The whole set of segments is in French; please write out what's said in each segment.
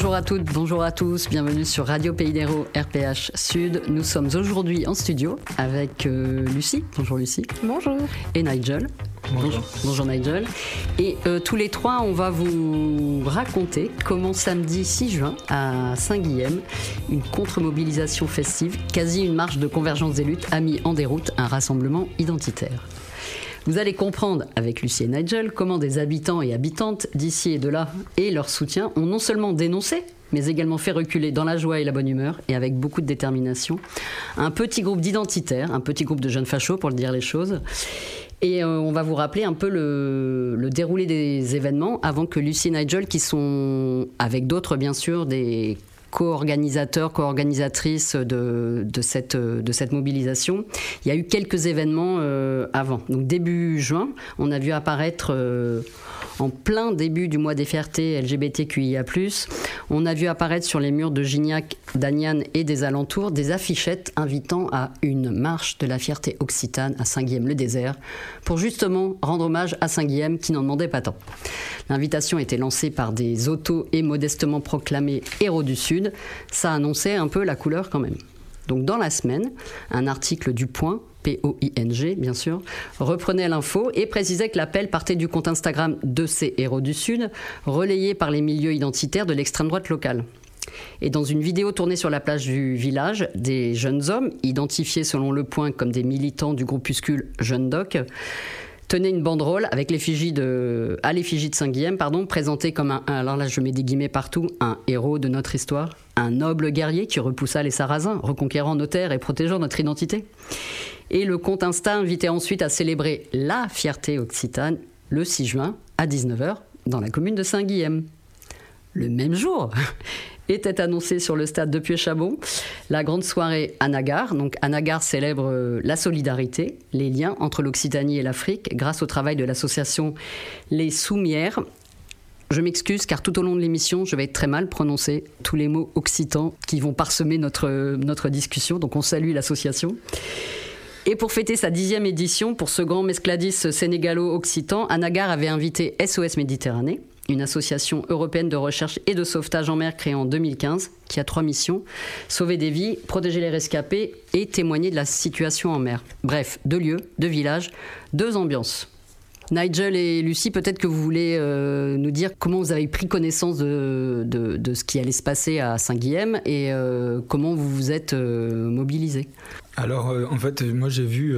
Bonjour à toutes, bonjour à tous, bienvenue sur Radio Pays d'Hérault, RPH Sud. Nous sommes aujourd'hui en studio avec Lucie. Bonjour Lucie. Bonjour. Et Nigel. Bonjour. Bonjour Nigel. Et tous les trois, on va vous raconter comment samedi 6 juin à Saint-Guilhem, une contre-mobilisation festive, quasi une marche de convergence des luttes, a mis en déroute un rassemblement identitaire. Vous allez comprendre avec Lucie et Nigel comment des habitants et habitantes d'ici et de là et leur soutien ont non seulement dénoncé, mais également fait reculer dans la joie et la bonne humeur et avec beaucoup de détermination un petit groupe d'identitaires, un petit groupe de jeunes fachos pour le dire les choses. Et on va vous rappeler un peu le déroulé des événements avant que Lucie et Nigel, qui sont avec d'autres bien sûr des co-organisateurs, co-organisatrices de cette mobilisation. Il y a eu quelques événements avant. Donc début juin, on a vu apparaître en plein début du mois des fiertés LGBTQIA+, on a vu apparaître sur les murs de Gignac, d'Aniane et des alentours des affichettes invitant à une marche de la fierté occitane à Saint-Guilhem-le-Désert pour justement rendre hommage à Saint-Guilhem qui n'en demandait pas tant. L'invitation était lancée par des autos et modestement proclamés héros du Sud. Ça annonçait un peu la couleur quand même. Donc dans la semaine, un article du Point, POING bien sûr, reprenait l'info et précisait que l'appel partait du compte Instagram de ces héros du Sud, relayé par les milieux identitaires de l'extrême droite locale. Et dans une vidéo tournée sur la plage du village, des jeunes hommes, identifiés selon Le Point comme des militants du groupuscule Jeunes Doc, tenaient une banderole avec à l'effigie de Saint-Guilhem, présenté comme alors là je mets des guillemets partout, un héros de notre histoire, un noble guerrier qui repoussa les Sarrasins, reconquérant nos terres et protégeant notre identité. Et le compte Insta invitait ensuite à célébrer la fierté occitane le 6 juin à 19h dans la commune de Saint-Guilhem. Le même jour était annoncé sur le stade de Puy-Chabon la grande soirée Anagar. Donc Anagar célèbre la solidarité, les liens entre l'Occitanie et l'Afrique grâce au travail de l'association Les Soumières. Je m'excuse car tout au long de l'émission, je vais être très mal prononcer tous les mots occitans qui vont parsemer notre discussion. Donc on salue l'association. Et pour fêter sa 10e édition, pour ce grand mescladis sénégalo-occitan, Anagar avait invité SOS Méditerranée, une association européenne de recherche et de sauvetage en mer créée en 2015, qui a 3 missions: sauver des vies, protéger les rescapés et témoigner de la situation en mer. Bref, 2 lieux, 2 villages, 2 ambiances. Nigel et Lucie, peut-être que vous voulez nous dire comment vous avez pris connaissance de ce qui allait se passer à Saint-Guilhem et comment vous vous êtes mobilisés. Alors, en fait, moi j'ai vu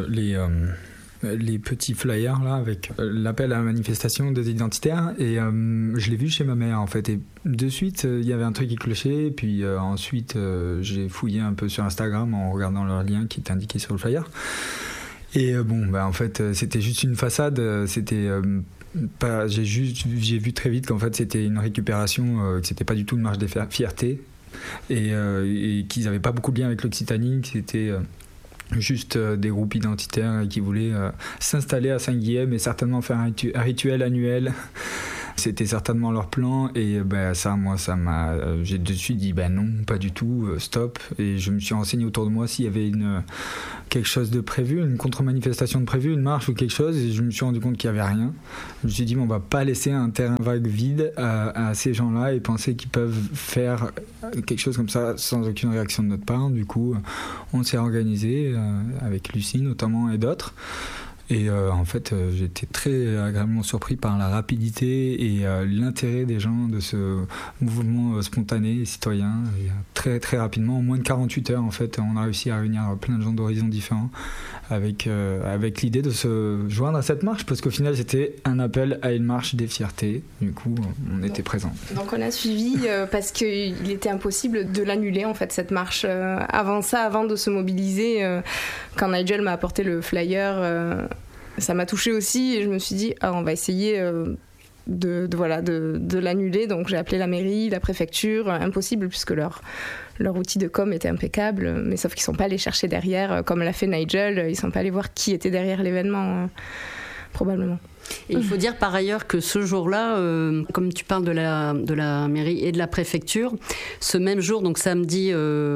les petits flyers là avec l'appel à la manifestation des identitaires et je l'ai vu chez ma mère en fait, et de suite il y avait un truc qui clochait, puis ensuite j'ai fouillé un peu sur Instagram en regardant leur lien qui était indiqué sur le flyer. Et en fait, c'était juste une façade. C'était pas. J'ai vu très vite qu'en fait, c'était une récupération, que c'était pas du tout une marche des fiertés, et qu'ils n'avaient pas beaucoup de lien avec l'Occitanie, que c'était juste des groupes identitaires qui voulaient s'installer à Saint-Guilhem et certainement faire un rituel annuel. C'était certainement leur plan, et j'ai de suite dit non, pas du tout, stop. Et je me suis renseigné autour de moi s'il y avait quelque chose de prévu, une contre-manifestation de prévu, une marche ou quelque chose, et je me suis rendu compte qu'il n'y avait rien. Je me suis dit on va pas laisser un terrain vague vide à ces gens-là et penser qu'ils peuvent faire quelque chose comme ça sans aucune réaction de notre part. Du coup, on s'est organisé avec Lucie notamment et d'autres. Et en fait, j'étais très agréablement surpris par la rapidité et l'intérêt des gens de ce mouvement spontané et citoyen. Et très, très rapidement, en moins de 48 heures, en fait, on a réussi à réunir plein de gens d'horizons différents avec l'idée de se joindre à cette marche, parce qu'au final, c'était un appel à une marche des fiertés. Du coup, on était présents. Donc on a suivi parce qu'il était impossible de l'annuler, en fait, cette marche. Avant de se mobiliser, quand Nigel m'a apporté le flyer, ça m'a touchée aussi, et je me suis dit on va essayer de l'annuler. Donc j'ai appelé la mairie, la préfecture, impossible puisque leur outil de com était impeccable, mais sauf qu'ils sont pas allés chercher derrière, comme l'a fait Nigel, ils sont pas allés voir qui était derrière l'événement, probablement. Et il faut dire par ailleurs que ce jour-là, comme tu parles de la mairie et de la préfecture, ce même jour, donc samedi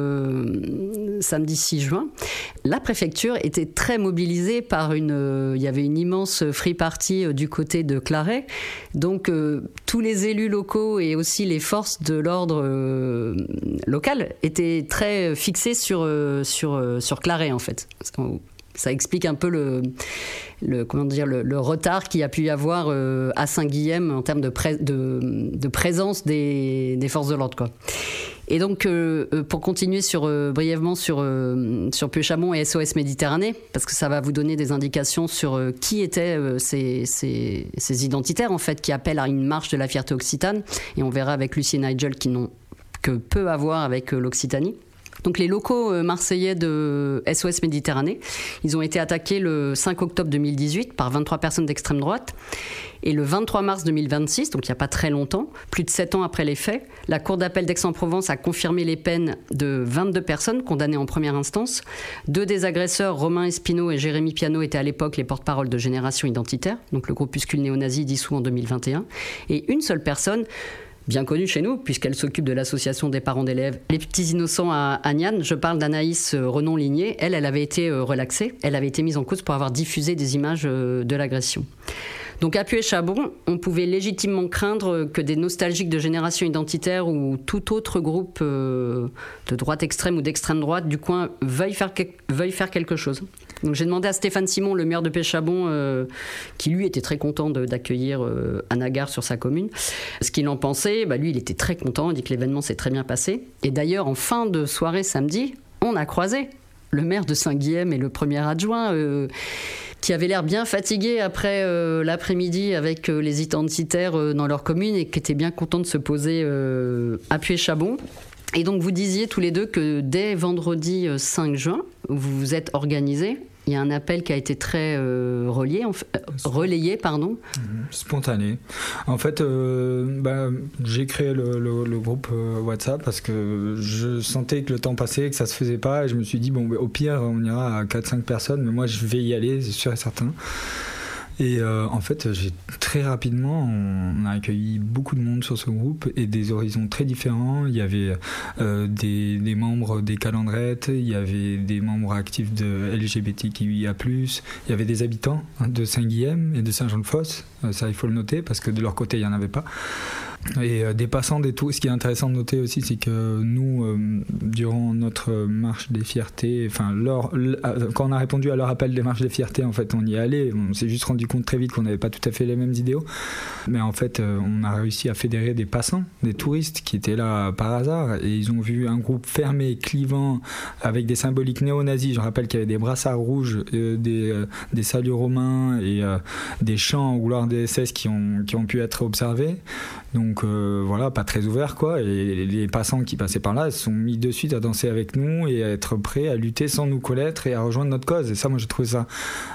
6 juin, la préfecture était très mobilisée par il y avait une immense free party du côté de Claret. Donc tous les élus locaux et aussi les forces de l'ordre local étaient très fixés sur Claret en fait. Ça explique un peu le retard qu'il y a pu y avoir à Saint-Guilhem en termes de présence des forces de l'ordre, quoi. Et donc, pour continuer brièvement sur Pieux-Chabon et SOS Méditerranée, parce que ça va vous donner des indications sur qui étaient ces identitaires, en fait, qui appellent à une marche de la fierté occitane. Et on verra avec Lucie et Nigel qui n'ont que peu à voir avec l'Occitanie. Donc les locaux marseillais de SOS Méditerranée, ils ont été attaqués le 5 octobre 2018 par 23 personnes d'extrême droite. Et le 23 mars 2026, donc il n'y a pas très longtemps, plus de 7 ans après les faits, la Cour d'appel d'Aix-en-Provence a confirmé les peines de 22 personnes condamnées en première instance. 2 des agresseurs, Romain Espino et Jérémy Piano, étaient à l'époque les porte-parole de Génération Identitaire, donc le groupuscule néo-nazi dissous en 2021. Et une seule personne, bien connue chez nous, puisqu'elle s'occupe de l'association des parents d'élèves Les Petits Innocents à Agnan. Je parle d'Anaïs Renon-Ligné. Elle avait été relaxée. Elle avait été mise en cause pour avoir diffusé des images de l'agression. Donc à Pieux-Chabon, on pouvait légitimement craindre que des nostalgiques de Génération Identitaire ou tout autre groupe de droite extrême ou d'extrême droite du coin veuille faire quelque chose. Donc j'ai demandé à Stéphane Simon, le maire de Pieux-Chabon, qui lui était très content d'accueillir Anna Gare sur sa commune, ce qu'il en pensait. Lui, il était très content, il dit que l'événement s'est très bien passé. Et d'ailleurs, en fin de soirée samedi, on a croisé le maire de Saint-Guilhem et le premier adjoint, qui avaient l'air bien fatigués après l'après-midi avec les identitaires dans leur commune et qui étaient bien contents de se poser à Pieux-Chabon. Et donc vous disiez tous les deux que dès vendredi 5 juin, vous vous êtes organisés. Il y a un appel qui a été très relayé. Spontané. En fait, j'ai créé le groupe WhatsApp parce que je sentais que le temps passait, que ça se faisait pas. Et je me suis dit, au pire, on ira à 4-5 personnes, mais moi, je vais y aller, c'est sûr et certain. Et en fait, très rapidement, on a accueilli beaucoup de monde sur ce groupe et des horizons très différents. Il y avait des membres des calendrettes, il y avait des membres actifs de LGBTQIA+, il y avait des habitants de Saint-Guilhem et de Saint-Jean-de-Fosse. Ça, il faut le noter parce que de leur côté, il n'y en avait pas. Et des passants des tout. Ce qui est intéressant de noter aussi, c'est que nous, durant notre marche des fiertés, quand on a répondu à leur appel des marches des fiertés, en fait, on y est allé. On s'est juste rendu compte très vite qu'on n'avait pas tout à fait les mêmes idéaux. Mais en fait, on a réussi à fédérer des passants, des touristes qui étaient là par hasard. Et ils ont vu un groupe fermé, clivant, avec des symboliques néo-nazis. Je rappelle qu'il y avait des brassards rouges, des saluts romains et des chants aux gloires des SS qui ont pu être observés. Donc pas très ouvert quoi, et les passants qui passaient par là se sont mis de suite à danser avec nous et à être prêts à lutter sans nous connaître et à rejoindre notre cause. Et ça, moi, j'ai trouvé ça,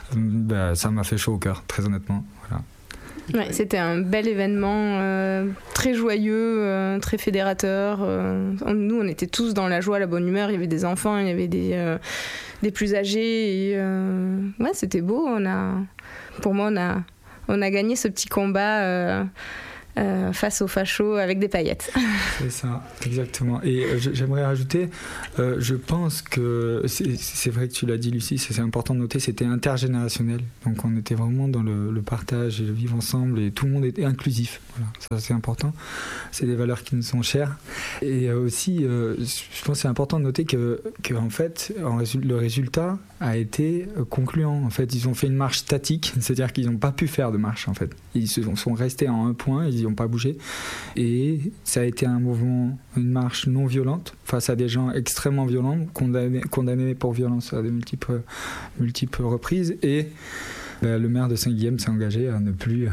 ça m'a fait chaud au cœur, très honnêtement. Voilà. Ouais, c'était un bel événement, très joyeux, très fédérateur. Nous, on était tous dans la joie, la bonne humeur. Il y avait des enfants, il y avait des plus âgés. Et, c'était beau. Pour moi, on a gagné ce petit combat. Face aux fachos avec des paillettes. C'est ça, exactement. Et j'aimerais rajouter, je pense que c'est vrai que tu l'as dit, Lucie, c'est important de noter, c'était intergénérationnel. Donc on était vraiment dans le partage et le vivre ensemble et tout le monde était inclusif. Voilà, ça c'est important. C'est des valeurs qui nous sont chères. Et aussi, je pense que c'est important de noter que en fait, le résultat a été concluant. En fait, ils ont fait une marche statique, c'est-à-dire qu'ils n'ont pas pu faire de marche. En fait, ils sont restés en un point. Ils n'ont pas bougé et ça a été un mouvement, une marche non violente face à des gens extrêmement violents, condamnés pour violence à de multiples reprises. Et le maire de Saint-Guilhem s'est engagé à ne plus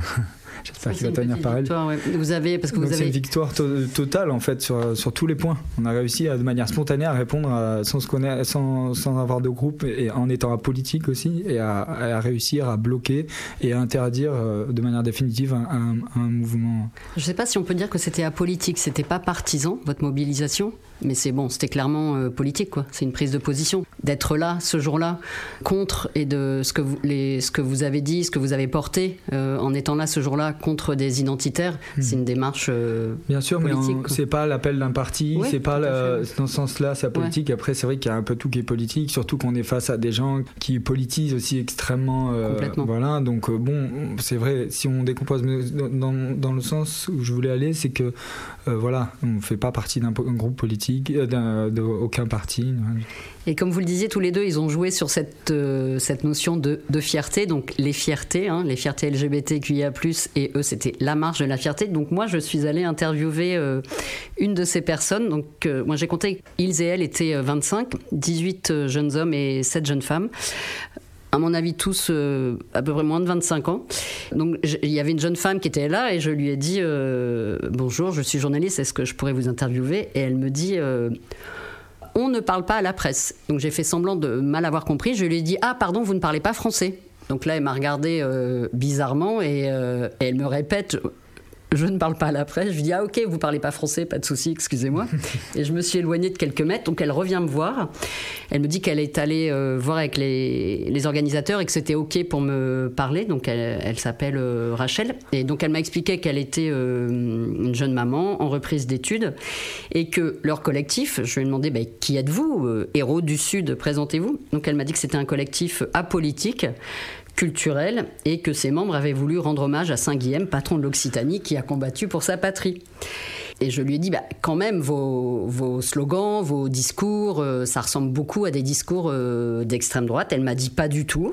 J'espère qu'il va tenir pareil. Ouais. Vous avez, parce que donc vous c'est une victoire totale en fait sur tous les points. On a réussi de manière spontanée à répondre sans avoir de groupe et en étant apolitique aussi et à réussir à bloquer et à interdire de manière définitive un mouvement. Je ne sais pas si on peut dire que c'était apolitique, c'était pas partisan votre mobilisation, mais c'était clairement politique quoi. C'est une prise de position d'être là ce jour-là contre et de ce que vous avez dit, ce que vous avez porté en étant là ce jour-là contre des identitaires. C'est une démarche bien sûr, politique, mais c'est pas l'appel d'un parti, oui, c'est pas dans ce sens-là, c'est politique. Ouais. Après, c'est vrai qu'il y a un peu tout qui est politique, surtout qu'on est face à des gens qui politisent aussi extrêmement. Complètement. Voilà, donc c'est vrai. Si on décompose dans le sens où je voulais aller, c'est que voilà, on fait pas partie d'un groupe politique, d'aucun parti. Et comme vous le disiez, tous les deux, ils ont joué sur cette notion de fierté, donc les fiertés LGBTQIA+, et eux, c'était la marche de la fierté. Donc moi, je suis allée interviewer une de ces personnes. Donc moi, j'ai compté, ils et elles étaient 25, 18 jeunes hommes et 7 jeunes femmes. À mon avis, tous à peu près moins de 25 ans. Donc, il y avait une jeune femme qui était là et je lui ai dit « Bonjour, je suis journaliste, est-ce que je pourrais vous interviewer ?» Et elle me dit « On ne parle pas à la presse. » Donc, j'ai fait semblant de mal avoir compris. Je lui ai dit « Ah, pardon, vous ne parlez pas français ?» Donc là, elle m'a regardé bizarrement et elle me répète « Je ne parle pas à la presse. » Je lui dis « Ah ok, vous parlez pas français, pas de souci, excusez-moi. » Et je me suis éloignée de quelques mètres, donc elle revient me voir. Elle me dit qu'elle est allée voir avec les organisateurs et que c'était ok pour me parler. Donc elle s'appelle Rachel. Et donc elle m'a expliqué qu'elle était une jeune maman en reprise d'études et que leur collectif, je lui ai demandé qui êtes-vous, Héros du Sud, présentez-vous. Donc elle m'a dit que c'était un collectif apolitique, culturel, et que ses membres avaient voulu rendre hommage à Saint-Guilhem, patron de l'Occitanie, qui a combattu pour sa patrie. Et je lui ai dit, quand même, vos slogans, vos discours, ça ressemble beaucoup à des discours d'extrême droite. Elle m'a dit, pas du tout.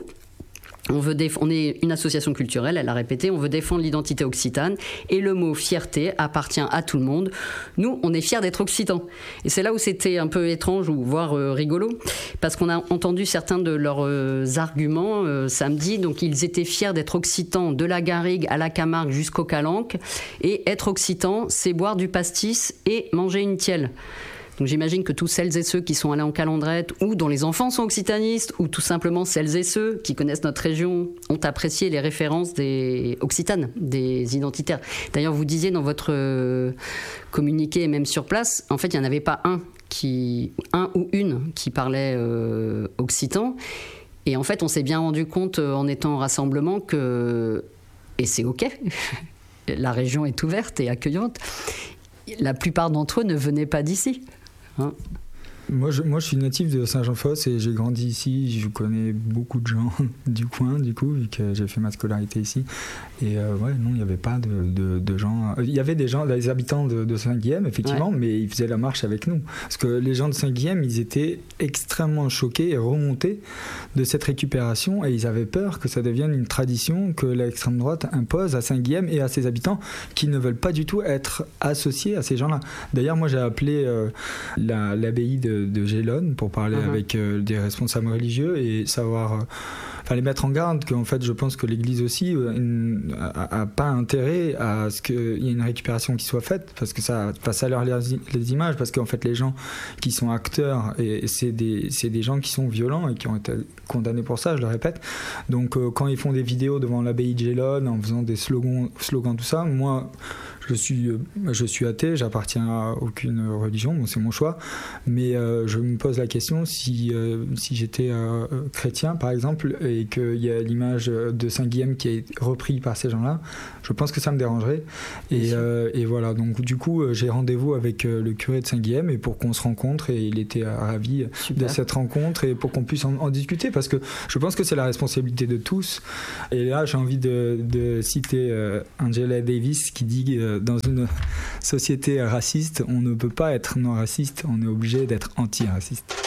On est une association culturelle, elle a répété, on veut défendre l'identité occitane et le mot fierté appartient à tout le monde. Nous, on est fiers d'être occitans. Et c'est là où c'était un peu étrange ou voire rigolo, parce qu'on a entendu certains de leurs arguments samedi. Donc ils étaient fiers d'être occitans de la Garrigue à la Camargue jusqu'au Calanque. Et être occitan, c'est boire du pastis et manger une tielle. Donc j'imagine que tous celles et ceux qui sont allés en Calandrette ou dont les enfants sont occitanistes ou tout simplement celles et ceux qui connaissent notre région ont apprécié les références des occitanes, des identitaires. D'ailleurs, vous disiez dans votre communiqué et même sur place, en fait, il n'y en avait pas un ou une qui parlait occitan. Et en fait, on s'est bien rendu compte en étant au rassemblement que, et c'est ok, la région est ouverte et accueillante, la plupart d'entre eux ne venaient pas d'ici. Moi, je suis natif de Saint-Jean-Fos et j'ai grandi ici. Je connais beaucoup de gens du coin, du coup, vu que j'ai fait ma scolarité ici. Et non, il n'y avait pas de gens. Il y avait des gens, des habitants de Saint-Guilhem, effectivement, mais ils faisaient la marche avec nous. Parce que les gens de Saint-Guilhem, ils étaient extrêmement choqués et remontés de cette récupération et ils avaient peur que ça devienne une tradition que l'extrême droite impose à Saint-Guilhem et à ses habitants qui ne veulent pas du tout être associés à ces gens-là. D'ailleurs, moi, j'ai appelé l'abbaye de Gélone pour parler avec des responsables religieux et savoir, les mettre en garde qu'en fait je pense que l'Église aussi a pas intérêt à ce qu'il y ait une récupération qui soit faite parce que ça salir les images, parce qu'en fait les gens qui sont acteurs et c'est des gens qui sont violents et qui ont été condamnés pour ça, je le répète. Donc quand ils font des vidéos devant l'abbaye de Gélone en faisant des slogans tout ça, moi je suis athée, j'appartiens à aucune religion, bon, c'est mon choix, mais je me pose la question si j'étais chrétien par exemple et qu'il y a l'image de Saint-Guilhem qui est reprise par ces gens-là, je pense que ça me dérangerait et voilà, donc du coup j'ai rendez-vous avec le curé de Saint-Guilhem et pour qu'on se rencontre et il était ravi de cette rencontre et pour qu'on puisse en discuter parce que je pense que c'est la responsabilité de tous et là j'ai envie de citer Angela Davis qui dit dans une société raciste, on ne peut pas être non raciste, on est obligé d'être anti-raciste.